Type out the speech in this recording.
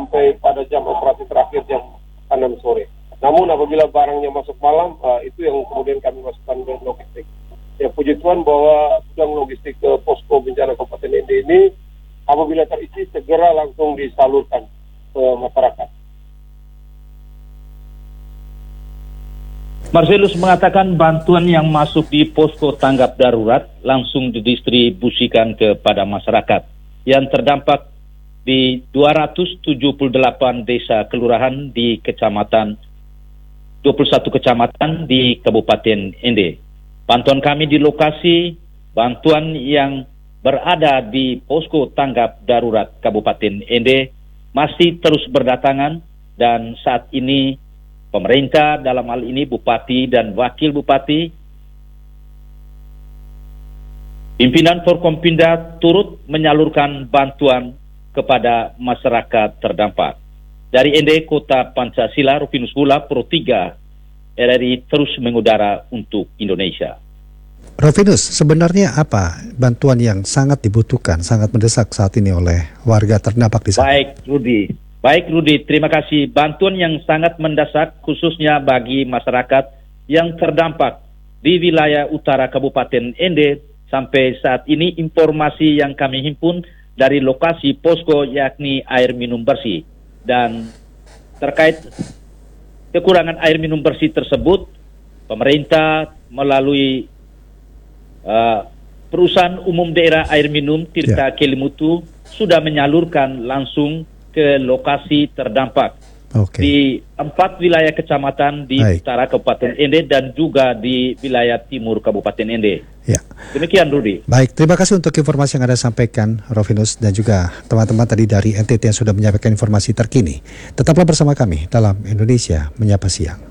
sampai pada jam operasi terakhir jam 6 sore. Namun apabila barangnya masuk malam, itu yang kemudian kami masukkan ke logistik. Ya, puji Tuhan bahwa gudang logistik posko bencana Kabupaten Ende ini apabila terisi segera langsung disalurkan ke masyarakat. Marcelus mengatakan bantuan yang masuk di posko tanggap darurat langsung didistribusikan kepada masyarakat yang terdampak di 278 desa kelurahan di 21 kecamatan di Kabupaten Ende. Bantuan kami di lokasi, bantuan yang berada di posko tanggap darurat Kabupaten Ende masih terus berdatangan, dan saat ini pemerintah, dalam hal ini Bupati dan Wakil Bupati, pimpinan Forkompinda turut menyalurkan bantuan kepada masyarakat terdampak. Dari Ende, Kota Pancasila, Rufinus Hula, Pro 3, RRI terus mengudara untuk Indonesia. Rufinus, sebenarnya apa bantuan yang sangat dibutuhkan, sangat mendesak saat ini oleh warga terdampak di sana? Baik Rudi, terima kasih. Bantuan yang sangat mendesak khususnya bagi masyarakat yang terdampak di wilayah utara Kabupaten Ende. Sampai saat ini informasi yang kami himpun dari lokasi posko yakni air minum bersih. Dan terkait kekurangan air minum bersih tersebut, pemerintah melalui perusahaan umum daerah air minum Tirta Kelimutu sudah menyalurkan langsung ke lokasi terdampak di 4 wilayah kecamatan di utara Kabupaten Ende dan juga di wilayah timur Kabupaten Ende. Ya. Demikian Rudi. Baik, terima kasih untuk informasi yang Anda sampaikan, Rufinus, dan juga teman-teman tadi dari NTT yang sudah menyampaikan informasi terkini. Tetaplah bersama kami dalam Indonesia Menyapa Siang.